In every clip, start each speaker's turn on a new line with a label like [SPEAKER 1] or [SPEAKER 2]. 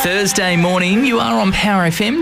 [SPEAKER 1] Thursday morning, you are on Power FM,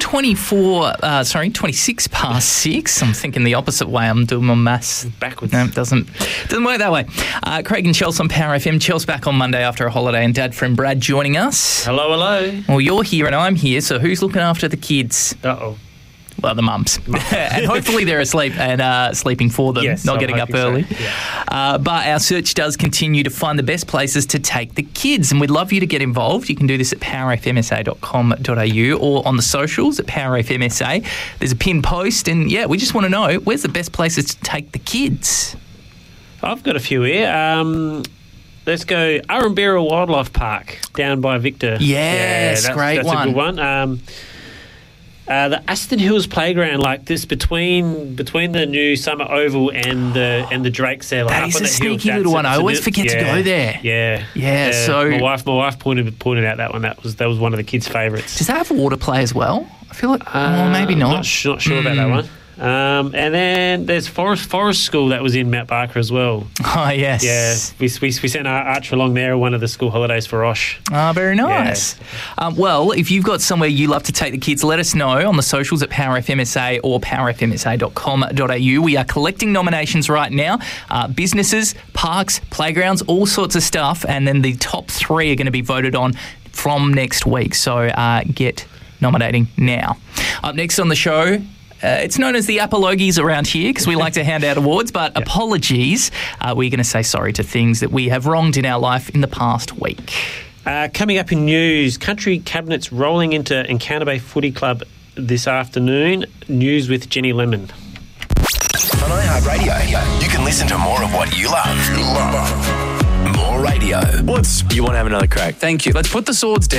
[SPEAKER 1] 26 past 6. I'm thinking the opposite way. I'm doing my maths
[SPEAKER 2] backwards.
[SPEAKER 1] No, it doesn't work that way. Craig and Chels on Power FM. Chels back on Monday after a holiday, and Dad friend Brad joining us.
[SPEAKER 2] Hello, hello.
[SPEAKER 1] Well, you're here and I'm here, so who's looking after the kids?
[SPEAKER 2] Uh-oh.
[SPEAKER 1] Well, the mums. And hopefully they're asleep and sleeping for them,
[SPEAKER 2] yes,
[SPEAKER 1] not
[SPEAKER 2] I'm
[SPEAKER 1] getting up early.
[SPEAKER 2] So. Yeah.
[SPEAKER 1] But our search does continue to find the best places to take the kids, and we'd love you to get involved. You can do this at powerfmsa.com.au or on the socials at powerfmsa. There's a pinned post, and we just want to know, where's the best places to take the kids?
[SPEAKER 2] I've got a few here. Let's go Arambira Wildlife Park down by Victor.
[SPEAKER 1] Yes,
[SPEAKER 2] that's
[SPEAKER 1] great
[SPEAKER 2] one. That's a good one. The Aston Hills Playground, like this between the new Summer Oval and the Drakes there. Like
[SPEAKER 1] that is a sneaky little one. I always forget to go there.
[SPEAKER 2] Yeah.
[SPEAKER 1] So
[SPEAKER 2] my wife pointed out that one. That was one of the kids' favourites.
[SPEAKER 1] Does that have water play as well? I feel like maybe not.
[SPEAKER 2] Not sure about that one. And then there's Forest School that was in Mount Barker as well.
[SPEAKER 1] Oh, yes.
[SPEAKER 2] Yeah, we sent our Archer along there one of the school holidays for Osh.
[SPEAKER 1] Oh, very nice. Yeah. Well, if you've got somewhere you love to take the kids, let us know on the socials at PowerFMSA or powerfmsa.com.au. We are collecting nominations right now. Businesses, parks, playgrounds, all sorts of stuff. And then the top 3 are going to be voted on from next week. So get nominating now. Up next on the show... it's known as the Apologies around here because we like to hand out awards, but apologies. We're going to say sorry to things that we have wronged in our life in the past week.
[SPEAKER 2] Coming up in news, Country Cabinets rolling into Encounter Bay Footy Club this afternoon. News with Jenny Lemon.
[SPEAKER 3] On iHeartRadio, you can listen to more of what you love. More radio.
[SPEAKER 4] You want to have another crack? Thank you. Let's put the swords down.